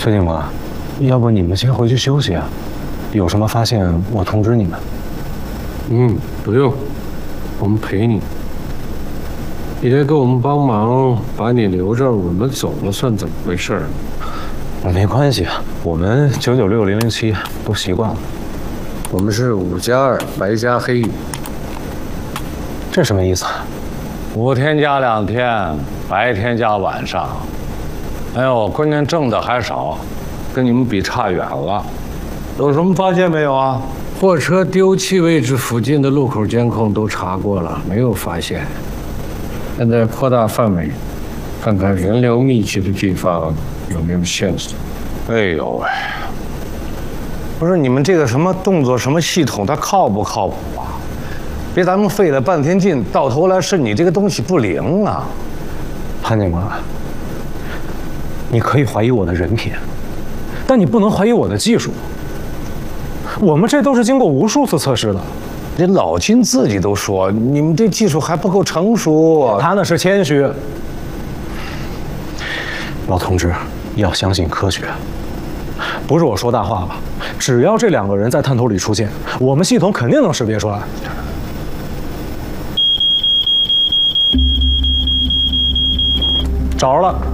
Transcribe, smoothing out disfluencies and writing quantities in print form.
崔警官，要不你们先回去休息啊？有什么发现我通知你们。 不用，我们陪你。你来给我们帮忙，把你留这儿，我们走了算怎么回事？ 没关系啊，我们996、007都习惯了。 我们是5加2，白加黑。 这什么意思 ？5天加2天，白天加晚上。哎呦，关键挣的还少，跟你们比差远了。有什么发现没有啊？ 货车丢弃位置附近的路口监控都查过了，没有发现。现在扩大范围，看看人流密集的地方有没有线索。 哎呦喂！不是你们这个什么动作什么系统，它靠不靠谱啊？别咱们费了半天劲，到头来是你这个东西不灵啊！ 潘警官，你可以怀疑我的人品，但你不能怀疑我的技术。我们这都是经过无数次测试的。 这老金自己都说你们这技术还不够成熟， 他那是谦虚。老同志，要相信科学。不是我说大话吧？只要这2个人在探头里出现，我们系统肯定能识别出来。找着了。